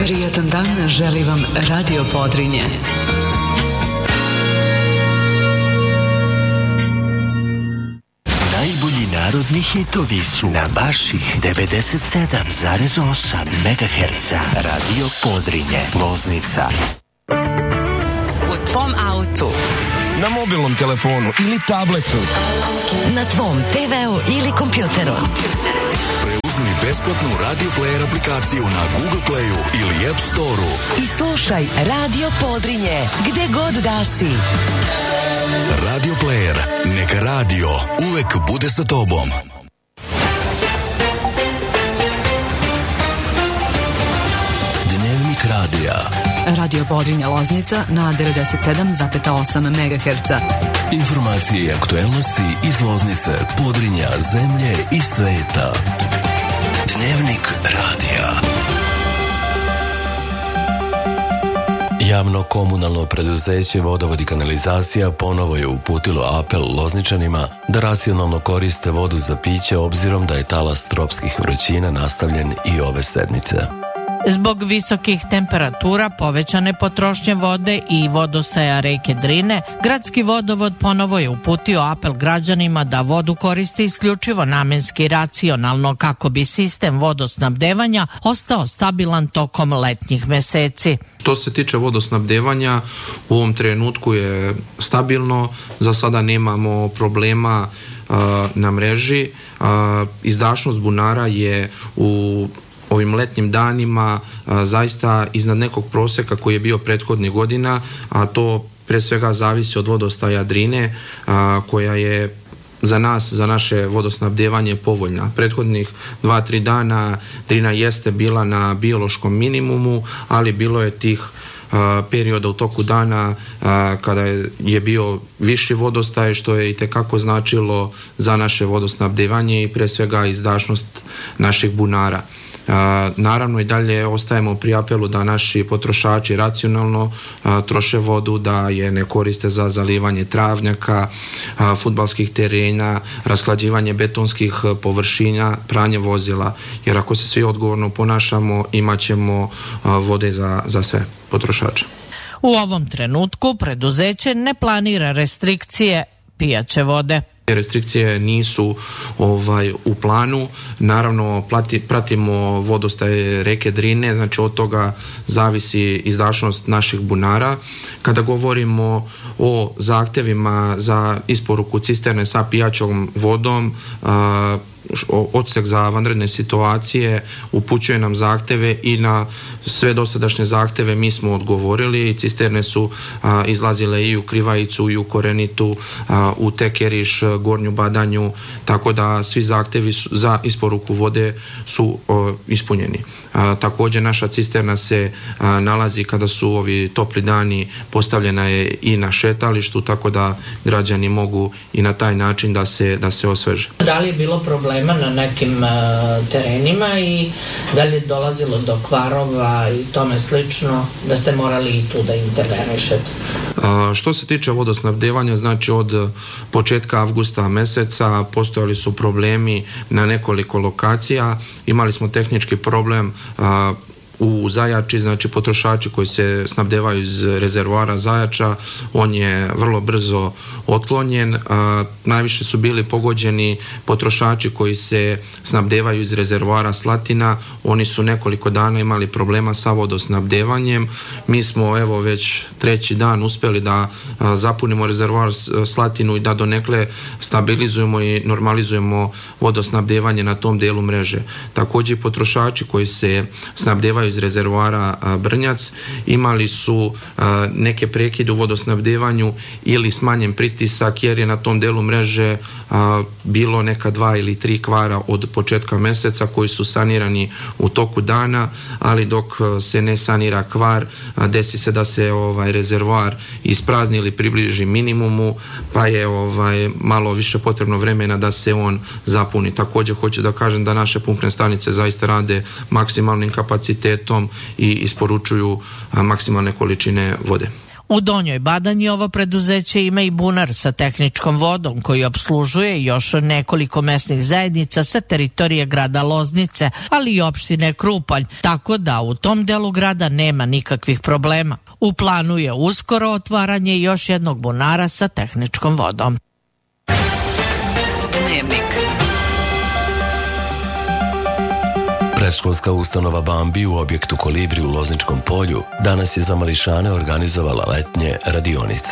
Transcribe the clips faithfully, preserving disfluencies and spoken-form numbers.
Prijatan dan želi vam Radio Podrinje. Najbolji narodni hitovi su na vaših devedeset sedam zarez osam megaherca. Radio Podrinje, Loznica. U tvom autu, na mobilnom telefonu ili tabletu, na tvom te veu ili kompjuteru. Preuzmi besplatnu Radio Player aplikaciju na Google Playu ili App Storeu I slušaj Radio Podrinje gde god da si. Radio Player, neka radio uvek bude sa tobom. Dnevnik radija. Radio Podrinje Loznica na devedeset sedam zarez osam megaherca. Informacije i aktuelnosti iz Loznice, Podrinja, zemlje I sveta. Dnevnik radija. Javno komunalno preduzeće Vodovod I kanalizacija ponovo je uputilo apel Lozničanima da racionalno koriste vodu za piće obzirom da je talas tropskih vrućina nastavljen I ove sedmice. Zbog visokih temperatura, povećane potrošnje vode I vodostaja reke Drine, gradski vodovod ponovo je uputio apel građanima da vodu koriste isključivo namenski I racionalno kako bi sistem vodosnabdevanja ostao stabilan tokom letnjih meseci. Što se tiče vodosnabdevanja, u ovom trenutku je stabilno, za sada nemamo problema uh, na mreži. Uh, izdašnost bunara je u ovim letnjim danima a, zaista iznad nekog proseka koji je bio prethodnih godina, a to pre svega zavisi od vodostaja Drine a, koja je za nas, za naše vodosnabdevanje povoljna. Prethodnih dva, tri dana Drina jeste bila na biološkom minimumu, ali bilo je tih a, perioda u toku dana a, kada je, je bio viši vodostaj, što je itekako značilo za naše vodosnabdevanje I pre svega izdašnost naših bunara. Uh, naravno I dalje ostajemo pri apelu da naši potrošači racionalno uh, troše vodu, da je ne koriste za zalivanje travnjaka, uh, fudbalskih terena, rashlađivanje betonskih površina, pranje vozila, jer ako se svi odgovorno ponašamo imat ćemo uh, vode za, za sve potrošače. U ovom trenutku preduzeće ne planira restrikcije pijaće vode. Restrikcije nisu ovaj, u planu, naravno plati, pratimo vodostaje reke Drine, znači od toga zavisi izdašnost naših bunara. Kada govorimo o zahtevima za isporuku cisterne sa pijaćom vodom, a, odsek za vanredne situacije upućuje nam zahteve I na sve dosadašnje zahteve mi smo odgovorili. Cisterne su a, izlazile I u Krivajicu I u Korenitu, a, u Tekeriš, Gornju Badanju, tako da svi zahtevi su, za isporuku vode su o, ispunjeni. A, također naša cisterna se a, nalazi kada su ovi topli dani, postavljena je I na šetalištu, tako da građani mogu I na taj način da se, da se osveže. Da li je bilo problema na nekim uh, terenima I da li je dolazilo do kvarova I tome slično, da ste morali I tu da intervenišete? A, što se tiče vodosnabdevanja, znači od početka avgusta meseca postojali su problemi na nekoliko lokacija. Imali smo tehnički problem a, u Zajači, znači potrošači koji se snabdevaju iz rezervoara Zajača, on je vrlo brzo otklonjen. A, najviše su bili pogođeni potrošači koji se snabdevaju iz rezervoara Slatina, oni su nekoliko dana imali problema sa vodosnabdevanjem. Mi smo evo već treći dan uspeli da a, zapunimo rezervoar Slatinu I da donekle stabilizujemo I normalizujemo vodosnabdevanje na tom delu mreže. Također potrošači koji se snabdevaju iz rezervoara a, Brnjac imali su a, neke prekide u vodosnabdevanju ili smanjen pritisak jer je na tom delu mreže a, bilo neka dva ili tri kvara od početka meseca koji su sanirani u toku dana, ali dok se ne sanira kvar, a, desi se da se ovaj rezervoar isprazni ili približi minimumu, pa je ovaj malo više potrebno vremena da se on zapuni. Također hoću da kažem da naše pumpne stanice zaista rade maksimalnim kapacitetom I isporučuju a, maksimalne količine vode. U Donjoj Badanji ovo preduzeće ima i bunar sa tehničkom vodom koji opslužuje još nekoliko mesnih zajednica sa teritorije grada Loznice, ali i opštine Krupalj, tako da u tom delu grada nema nikakvih problema. U planu je uskoro otvaranje još jednog bunara sa tehničkom vodom. Dnevnik. Predškolska ustanova Bambi u objektu Kolibri u Lozničkom polju danas je za mališane organizovala letnje radionice.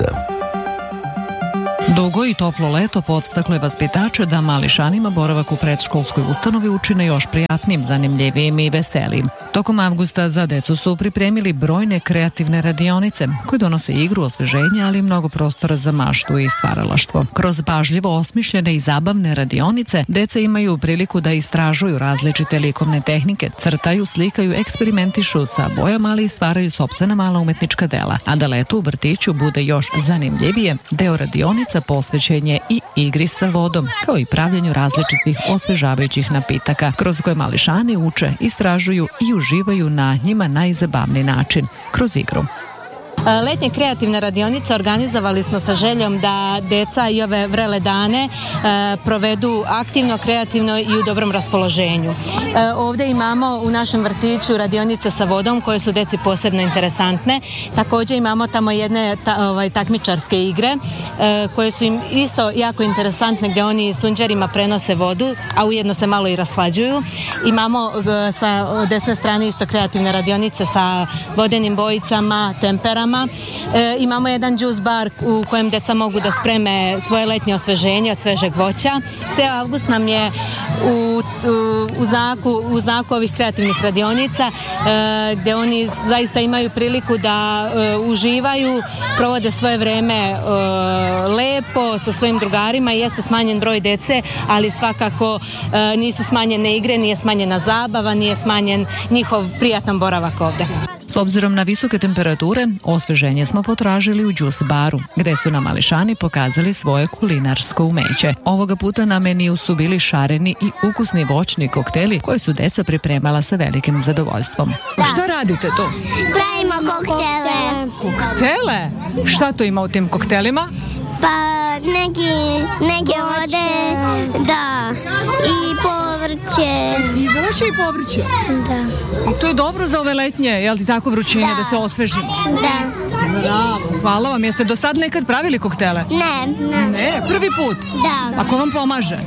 Dugo i toplo leto podstaklo je vaspitače da mališanima boravak u predškolskoj ustanovi učine još prijatnim, zanimljivijim i veselim. Tokom avgusta za decu su pripremili brojne kreativne radionice koje donose igru, osveženje, ali i mnogo prostora za maštu i stvaralaštvo. Kroz pažljivo osmišljene i zabavne radionice deca imaju priliku da istražuju različite likovne tehnike, crtaju, slikaju, eksperimentišu sa bojama, ali i stvaraju sopstvena mala umetnička dela. A da leto u vrtiću bude još zanimljivije, deo radionica posvećen je i igri sa vodom, kao i pravljenju različitih osvežavajućih napitaka, kroz koje mališani uče, istražuju i uživaju na njima najzabavniji način, kroz igru. Letnje kreativne radionice organizovali smo sa željom da deca i ove vrele dane e, provedu aktivno, kreativno i u dobrom raspoloženju. E, ovdje imamo u našem vrtiću radionice sa vodom koje su deci posebno interesantne. Također imamo tamo jedne ta, ovaj, takmičarske igre e, koje su im isto jako interesantne, gdje oni sunđerima prenose vodu, a ujedno se malo i rashlađuju. Imamo e, sa desne strane isto kreativne radionice sa vodenim bojicama, temperama. E, imamo jedan juice bar u kojem deca mogu da spreme svoje letnje osveženje od svežeg voća. Ceo avgust nam je u, u, u, znaku, u znaku ovih kreativnih radionica e, gdje oni zaista imaju priliku da e, uživaju, provode svoje vreme e, lepo sa svojim drugarima. Jeste smanjen broj dece, ali svakako e, nisu smanjene igre, nije smanjena zabava, nije smanjen njihov prijatan boravak ovde. S obzirom na visoke temperature, osveženje smo potražili u džus baru, gde su nam mališani pokazali svoje kulinarsko umeće. Ovoga puta na meniju su bili šareni i ukusni voćni kokteli koje su deca pripremala sa velikim zadovoljstvom. Da. Šta radite tu? Pravimo koktele. Koktele? Šta to ima u tim koktelima? Pa neki, neke vode, da, i povrće. I voće i povrće? Da. I to je dobro za ove letnje, jel ti tako vrućine, da, da se osvežimo? Da. Bravo, hvala vam. Jeste do sad nekad pravili koktele? Ne. Ne, ne prvi put? Da. A ko vam pomaže?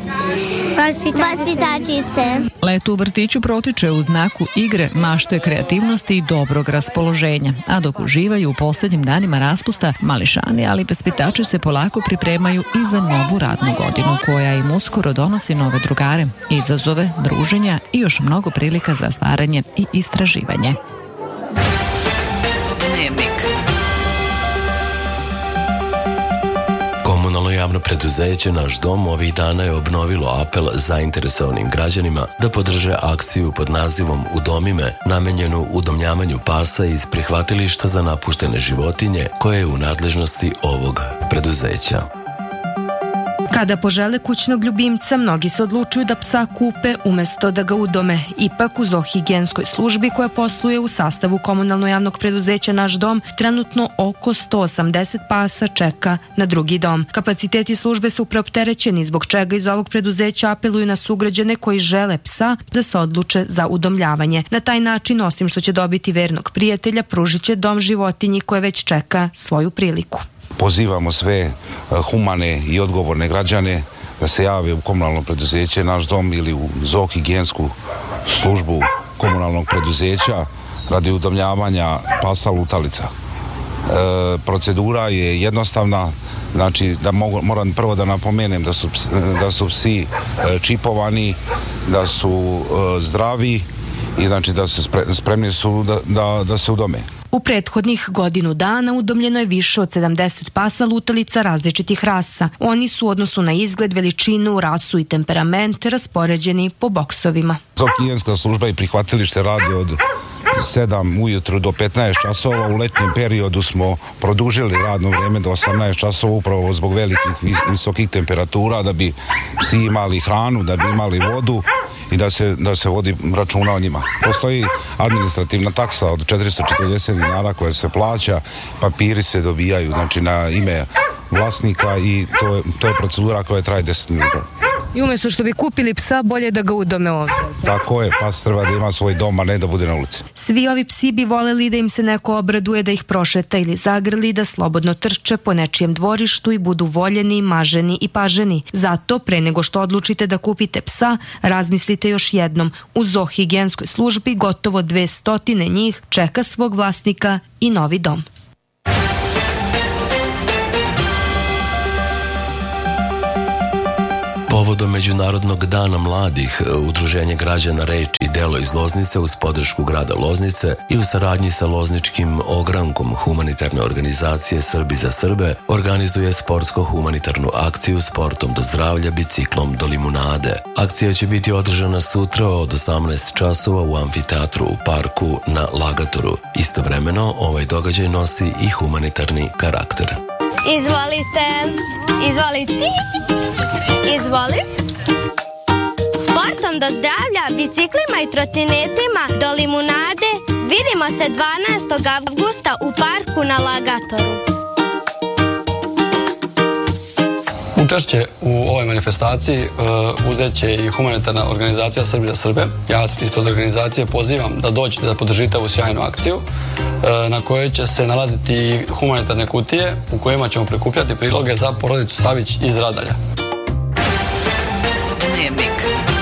Vaspitačice. Leto u vrtiću protiče u znaku igre, mašte, kreativnosti i dobrog raspoloženja. A dok uživaju u posljednjim danima raspusta, mališani, ali vaspitači se polako pripremaju i za novu radnu godinu, koja im uskoro donosi nove drugare, izazove, druženja i još mnogo prilika za stvaranje i istraživanje. Dnevnik. Komunalno javno preduzeće Naš dom ovih dana je obnovilo apel zainteresovanim građanima da podrže akciju pod nazivom Udomi me, namenjenu udomljavanju pasa iz prihvatilišta za napuštene životinje koje je u nadležnosti ovog preduzeća. Kada požele kućnog ljubimca, mnogi se odlučuju da psa kupe umesto da ga udome. Ipak u zoohigijenskoj službi koja posluje u sastavu komunalno javnog preduzeća Naš dom, trenutno oko sto osamdeset pasa čeka na drugi dom. Kapaciteti službe su preopterećeni, zbog čega iz ovog preduzeća apeluju na sugrađane koji žele psa da se odluče za udomljavanje. Na taj način, osim što će dobiti vernog prijatelja, pružit će dom životinji koje već čeka svoju priliku. Pozivamo sve humane i odgovorne građane da se jave u komunalno preduzeće Naš dom ili u zoohigijensku službu komunalnog preduzeća radi udomljavanja pasa lutalica. E, procedura je jednostavna, znači da mogu, moram prvo da napomenem da su, da su psi čipovani, da su e, zdravi i znači da su spre, spremni su da, da, da se udome. U prethodnih godinu dana udomljeno je više od sedamdeset pasa lutalica različitih rasa. Oni su u odnosu na izgled, veličinu, rasu i temperament raspoređeni po boksovima. Zoohigijenska služba i prihvatilište radi od sedam ujutru do petnaest časova. U letnjem periodu smo produžili radno vreme do osamnaest časova upravo zbog velikih visokih temperatura, da bi psi imali hranu, da bi imali vodu i da se, da se vodi računa o njima. Postoji administrativna taksa od četiristo četrdeset dinara koja se plaća, papiri se dobijaju znači na ime vlasnika i to je, to je procedura koja traje deset minuta. I umjesto što bi kupili psa, bolje da ga udome ovdje. Tako je, pas treba da ima svoj dom, a ne da bude na ulici. Svi ovi psi bi voljeli da im se neko obraduje, da ih prošeta ili zagrli, da slobodno trče po nečijem dvorištu i budu voljeni, maženi i paženi. Zato, pre nego što odlučite da kupite psa, razmislite još jednom. U zoohigijenskoj službi gotovo dve stotine njih čeka svog vlasnika i novi dom. Povodom Međunarodnog dana mladih, Udruženje građana Reč i delo iz Loznice uz podršku grada Loznice i u saradnji sa Lozničkim ogrankom humanitarne organizacije Srbi za Srbe organizuje sportsko-humanitarnu akciju Sportom do zdravlja, biciklom do limunade. Akcija će biti održana sutra od osamnaest časova u amfiteatru u parku na Lagatoru. Istovremeno, ovaj događaj nosi i humanitarni karakter. Izvolite, izvolite, izvoli. Sportom do zdravlja, biciklima i trotinetima do limunade vidimo se dvanaestog avgusta u parku na Lagatoru. Učešće u ovoj manifestaciji uh, uzet će i humanitarna organizacija Srbi za Srbe. Ja vas ispred organizacije pozivam da dođete da podržite ovu sjajnu akciju uh, na kojoj će se nalaziti humanitarne kutije u kojima ćemo prikupljati priloge za porodicu Savić iz Radalja. Dnevnik.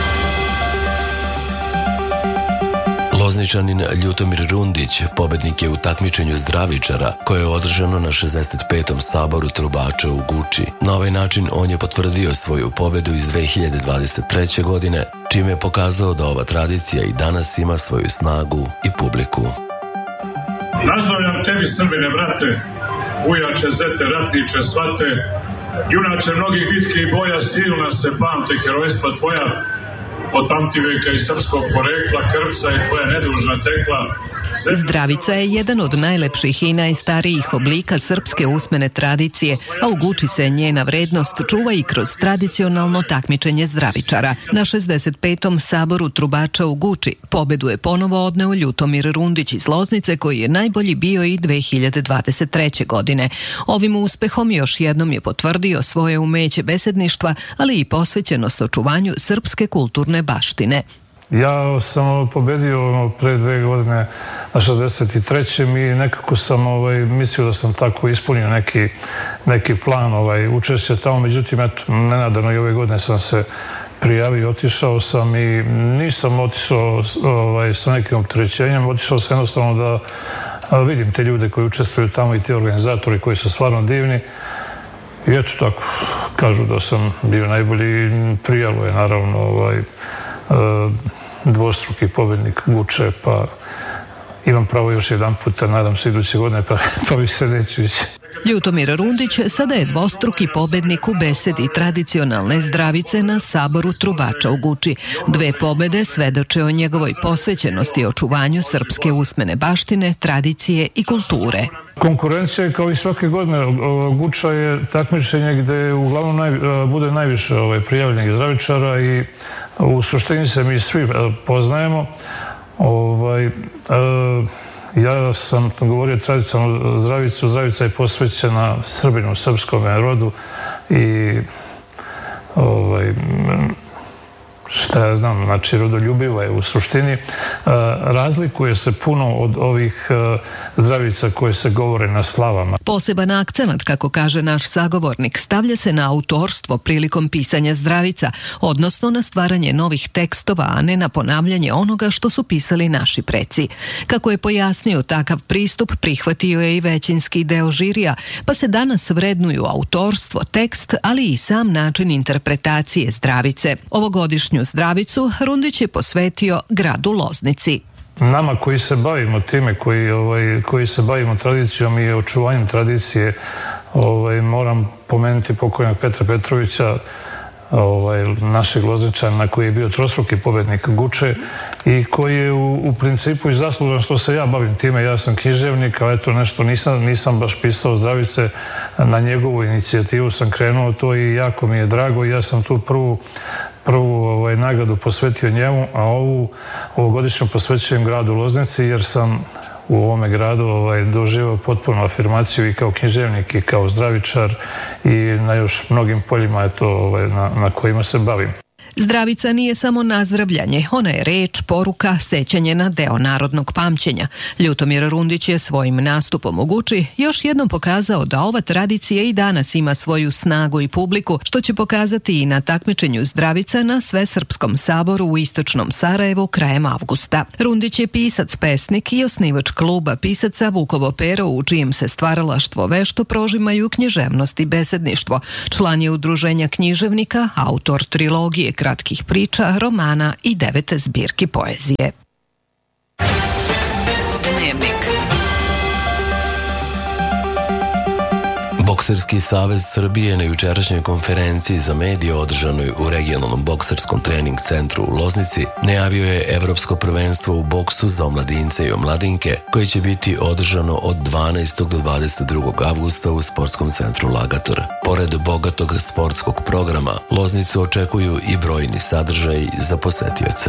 Lozničanin Ljutomir Rundić pobednik je u takmičenju zdravičara koje je održano na šezdeset petom saboru trubača u Guči. Na ovaj način on je potvrdio svoju pobedu iz dve hiljade dvadeset treće. godine, čime je pokazao da ova tradicija i danas ima svoju snagu i publiku. Nazdravljam tebi, Srbine, brate, ujače, zete, ratniče, svate, junače mnogih bitki i boja, silna se pamte herojstva tvoja, od pamtiveka i srpskog porekla, krvca i tvoja nedužna tekla. Zdravica je jedan od najlepših i najstarijih oblika srpske usmene tradicije, a u Guči se njena vrednost čuva i kroz tradicionalno takmičenje zdravičara. Na šezdeset petom saboru trubača u Guči pobedu je ponovo odneo Ljutomir Rundić iz Loznice, koji je najbolji bio i dve hiljade dvadeset treće. godine. Ovim uspehom još jednom je potvrdio svoje umeće besedništva, ali i posvećenost očuvanju srpske kulturne baštine. Ja sam pobedio pre dve godine na šezdeset trećem i nekako sam ovaj, mislio da sam tako ispunio neki, neki plan ovaj, učešća tamo. Međutim, eto, nenadano i ove godine sam se prijavio, otišao sam i nisam otišao ovaj, sa nekim opterećenjem, otišao sam jednostavno da vidim te ljude koji učestvuju tamo i te organizatori koji su stvarno divni. I eto tako, kažu da sam bio najbolji, prijalo je naravno ovaj, dvostruki pobednik Guče, pa imam pravo još jedan puta, nadam se iduće godine, pa, pa bi se neću ići. Ljutomir Rundić sada je dvostruki pobednik u besedi tradicionalne zdravice na saboru trubača u Guči. Dve pobede svedoče o njegovoj posvećenosti i očuvanju srpske usmene baštine, tradicije i kulture. Konkurencija je kao i svake godine. Guča je takmičenje gde uglavnom naj, bude najviše ovaj, prijavljenih zdravičara i u suštini se mi svi poznajemo. Ovaj, ja sam govorio tradicionalnu zdravicu. Zdravica je posvećena Srbinu, srpskom rodu i ovaj, šta ja znam, znači rodoljubiva je u suštini. Razlikuje se puno od ovih zdravica koje se govore na slavama. Poseban akcenat, kako kaže naš sagovornik, stavlja se na autorstvo prilikom pisanja zdravica, odnosno na stvaranje novih tekstova, a ne na ponavljanje onoga što su pisali naši preci. Kako je pojasnio, takav pristup prihvatio je i većinski deo žirija, pa se danas vrednuju autorstvo, tekst, ali i sam način interpretacije zdravice. Ovogodišnju zdravicu Rundić je posvetio gradu Loznici. Nama koji se bavimo time, koji, ovaj, koji se bavimo tradicijom i očuvanjem tradicije, ovaj, moram pomenuti pokojnog Petra Petrovića, ovaj, našeg Lozničana koji je bio trostruki pobednik Guče i koji je u, u principu i zaslužan što se ja bavim time. Ja sam književnik, ali eto nešto nisam, nisam baš pisao zdravice. Na njegovu inicijativu sam krenuo to i jako mi je drago. Ja sam tu prvu prvu ovaj, nagradu posvetio njemu, a ovu ovogodišnju posvećujem gradu Loznici, jer sam u ovome gradu ovaj, doživao potpunu afirmaciju i kao književnik i kao zdravičar i na još mnogim poljima je to ovaj, na, na kojima se bavim. Zdravica nije samo nazdravljanje, ona je reč, poruka, sećanje na deo narodnog pamćenja. Ljutomir Rundić je svojim nastupom u Guči još jednom pokazao da ova tradicija i danas ima svoju snagu i publiku, što će pokazati i na takmičenju Zdravica na Svesrpskom saboru u istočnom Sarajevu krajem avgusta. Rundić je pisac, pesnik i osnivač kluba pisaca Vukovo pero, u čijem se stvaralaštvo vešto prožimaju književnost i besedništvo. Član je udruženja književnika, autor trilogije kratkih priča, romana i devete zbirki poezije. Dnevnik. Bokserski savez Srbije na jučerašnjoj konferenciji za medije održanoj u regionalnom bokserskom trening centru u Loznici najavio je Evropsko prvenstvo u boksu za omladince i omladinke koje će biti održano od dvanaestog do dvadeset drugog avgusta u sportskom centru Lagator. Pored bogatog sportskog programa, Loznicu očekuju i brojni sadržaji za posetioce.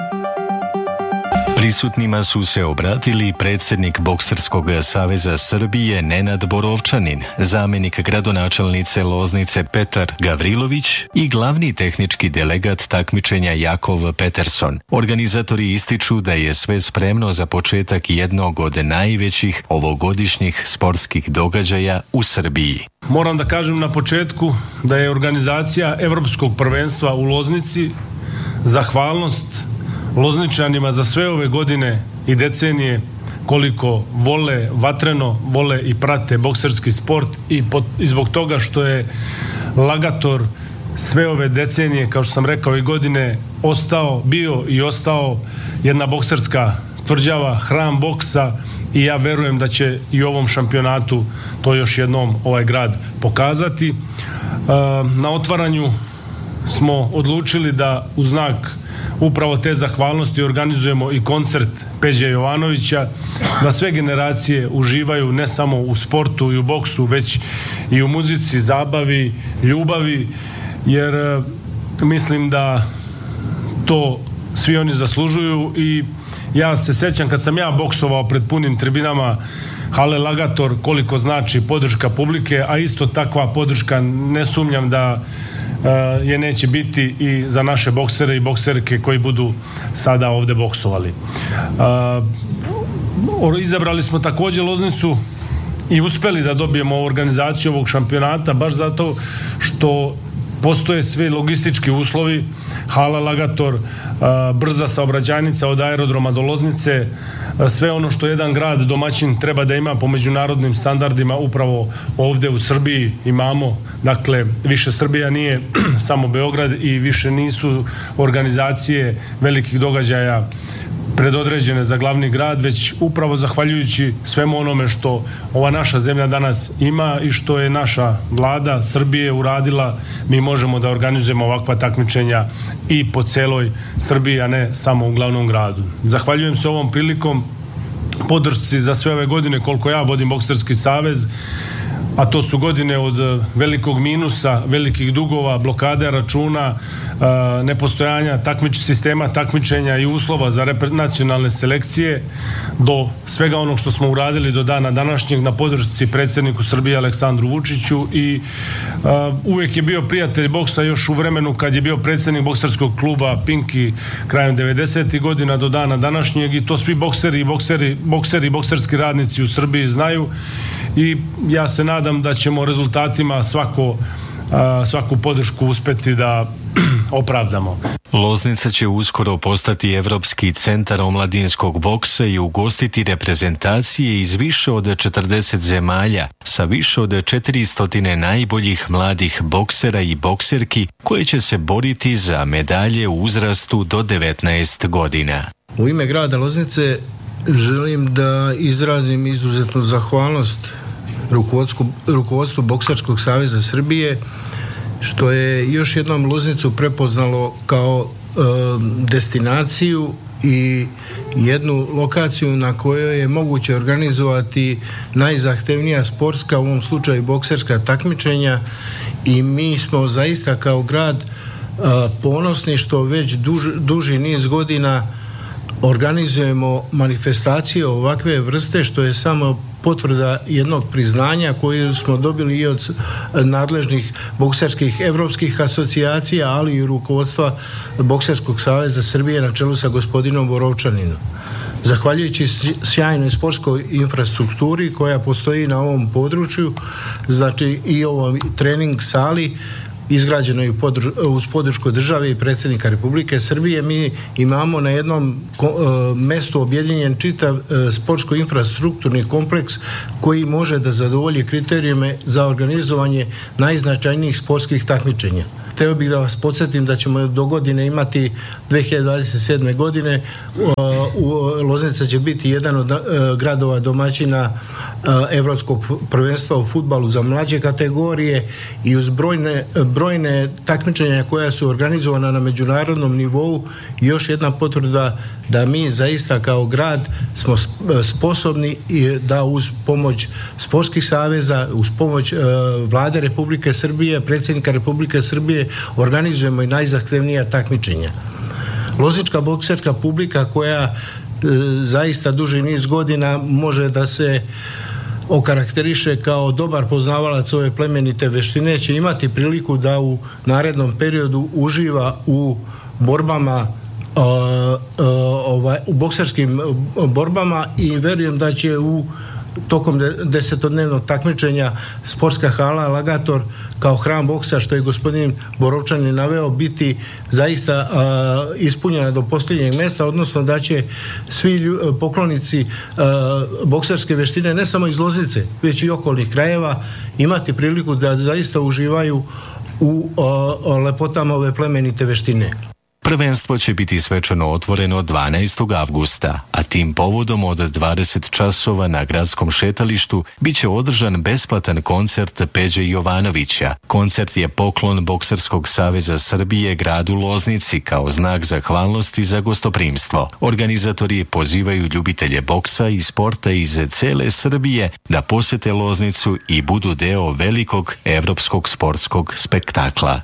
Prisutnima su se obratili predsjednik Bokserskog saveza Srbije Nenad Borovčanin, zamjenik gradonačelnice Loznice Petar Gavrilović i glavni tehnički delegat takmičenja Jakov Peterson. Organizatori ističu da je sve spremno za početak jednog od najvećih ovogodišnjih sportskih događaja u Srbiji. Moram da kažem na početku da je organizacija Evropskog prvenstva u Loznici zahvalnost Lozničanima za sve ove godine i decenije koliko vole vatreno, vole i prate bokserski sport i, pot, i zbog toga što je Lagator sve ove decenije, kao što sam rekao i godine, ostao, bio i ostao jedna bokserska tvrđava, hram boksa i ja verujem da će i u ovom šampionatu to još jednom ovaj grad pokazati. Na otvaranju smo odlučili da u znak upravo te zahvalnosti organizujemo i koncert Peđe Jovanovića, da sve generacije uživaju ne samo u sportu i u boksu, već i u muzici, zabavi, ljubavi, jer mislim da to svi oni zaslužuju i ja se sećam kad sam ja boksovao pred punim tribinama hale Lagator koliko znači podrška publike, a isto takva podrška ne sumnjam da je neće biti i za naše boksere i bokserke koji budu sada ovde boksovali. Izabrali smo također Loznicu i uspeli da dobijemo organizaciju ovog šampionata baš zato što postoje sve logistički uslovi, hala Lagator, brza saobraćajnica od aerodroma do Loznice, sve ono što jedan grad domaćin treba da ima po međunarodnim standardima upravo ovde u Srbiji imamo. Dakle, više Srbija nije samo Beograd i više nisu organizacije velikih događaja predodređene za glavni grad, već upravo zahvaljujući svemu onome što ova naša zemlja danas ima i što je naša vlada Srbije uradila, mi možemo da organizujemo ovakva takmičenja i po celoj Srbiji, a ne samo u glavnom gradu. Zahvaljujem se ovom prilikom podršci za sve ove godine koliko ja vodim Bokserski savez, a to su godine od velikog minusa, velikih dugova, blokade računa, nepostojanja takmič, sistema takmičenja i uslova za nacionalne selekcije do svega onog što smo uradili do dana današnjeg na podršci predsjedniku Srbije Aleksandru Vučiću i uh, uvijek je bio prijatelj boksa još u vremenu kad je bio predsjednik bokserskog kluba Pinki krajem devedesetih godina do dana današnjeg i to svi bokseri i bokseri, bokseri i bokserski radnici u Srbiji znaju i ja se nadam da ćemo rezultatima svako svaku podršku uspeti da opravdamo. Loznica će uskoro postati Evropski centar omladinskog boksa i ugostiti reprezentacije iz više od četrdeset zemalja sa više od četiristo najboljih mladih boksera i bokserki koje će se boriti za medalje u uzrastu do devetnaest godina. U ime grada Loznice želim da izrazim izuzetnu zahvalnost rukovodstvu Bokserskog saveza Srbije što je još jednom Loznicu prepoznalo kao e, destinaciju i jednu lokaciju na kojoj je moguće organizovati najzahtevnija sportska, u ovom slučaju bokserska takmičenja i mi smo zaista kao grad ponosni što već duž, duži niz godina organizujemo manifestacije ovakve vrste, što je samo potvrda jednog priznanja koju smo dobili i od nadležnih bokserskih evropskih asocijacija, ali i rukovodstva Bokserskog saveza Srbije na čelu sa gospodinom Borovčaninom. Zahvaljujući sjajnoj sportskoj infrastrukturi koja postoji na ovom području, znači i ovom trening sali, izgrađenoj uz podršku države i predsjednika Republike Srbije, mi imamo na jednom mestu objedinjen čitav sportsko-infrastrukturni kompleks koji može da zadovolji kriterijume za organizovanje najznačajnijih sportskih takmičenja. Hteo bih da vas podsjetim da ćemo do godine imati dve hiljade dvadeset sedme. godine u Loznica će biti jedan od gradova domaćina Evropskog prvenstva u fudbalu za mlađe kategorije i uz brojne, brojne takmičenja koja su organizovana na međunarodnom nivou, još jedna potvrda da mi zaista kao grad smo sposobni da uz pomoć sportskih saveza, uz pomoć Vlade Republike Srbije, predsjednika Republike Srbije organizujemo i najzahtevnija takmičenja. Loznička bokserska publika koja zaista duži niz godina može da se okarakteriše kao dobar poznavalac ove plemenite veštine će imati priliku da u narednom periodu uživa u borbama Uh, uh, ovaj, u bokserskim borbama i verujem da će u tokom desetodnevnog takmičenja sportska hala Lagator kao hram boksa, što je gospodin Borovčanin naveo, biti zaista uh, ispunjena do posljednjeg mjesta, odnosno da će svi lju, poklonici uh, bokserske veštine ne samo iz Loznice, već i okolnih krajeva imati priliku da zaista uživaju u uh, lepotama ove plemenite veštine. Prvenstvo će biti svečano otvoreno dvanaestog avgusta, a tim povodom od dvadeset časova na gradskom šetalištu bit će održan besplatan koncert Peđe Jovanovića. Koncert je poklon Bokserskog saveza Srbije gradu Loznici kao znak zahvalnosti za gostoprimstvo. Organizatori pozivaju ljubitelje boksa i sporta iz cele Srbije da posete Loznicu i budu deo velikog evropskog sportskog spektakla.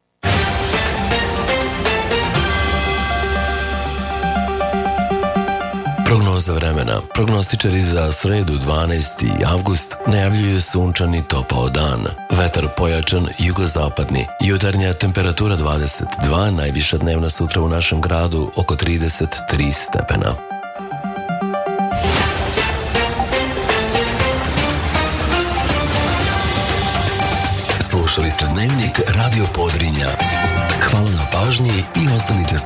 Prognoza vremena. Prognostičari za sredu dvanaesti avgust najavljuju sunčani topao dan. Vetar pojačan jugozapadni. Jutarnja temperatura dvadeset dva, najviša dnevna sutra u našem gradu oko trideset tri stepena. Slušali ste Dnevnik Radio Podrinja. Hvala na pažnji i ostanite s